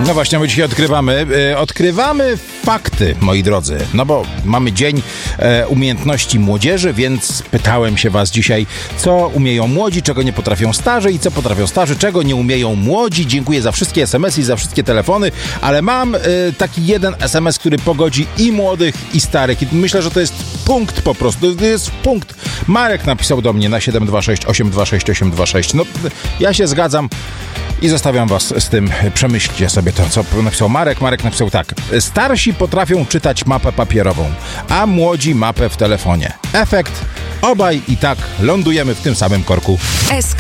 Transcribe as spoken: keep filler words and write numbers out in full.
No właśnie, my dzisiaj odkrywamy, e, odkrywamy fakty, moi drodzy. No bo mamy dzień e, umiejętności młodzieży, więc pytałem się was dzisiaj, co umieją młodzi, czego nie potrafią starzy i co potrafią starzy, czego nie umieją młodzi. Dziękuję za wszystkie es em esy i za wszystkie telefony, ale mam e, taki jeden es em es, który pogodzi i młodych, i starych. I myślę, że to jest punkt po prostu. To jest punkt. Marek napisał do mnie na siedem dwa sześć osiem dwa sześć osiem dwa sześć. No, ja się zgadzam. I zostawiam was z tym. Przemyślcie sobie to, co napisał Marek. Marek napisał tak. Starsi potrafią czytać mapę papierową, a młodzi mapę w telefonie. Efekt. Obaj i tak lądujemy w tym samym korku.